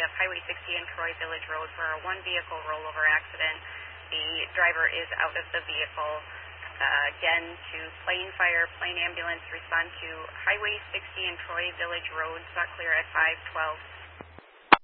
Highway 60 and Troy Village Road for a one-vehicle rollover accident. The driver is out of the vehicle. Again, to Plain Fire, Plain Ambulance, respond to Highway 60 and Troy Village Road, spot clear at 512